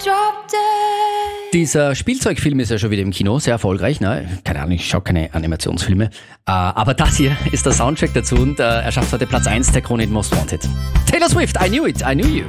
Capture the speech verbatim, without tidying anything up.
Dieser Spielzeugfilm ist ja schon wieder im Kino, sehr erfolgreich. Ne? Keine Ahnung, ich schaue keine Animationsfilme. Äh, aber das hier ist der Soundtrack dazu und äh, er schafft heute Platz eins der Krone Most Wanted. Taylor Swift, I Knew It, I Knew You.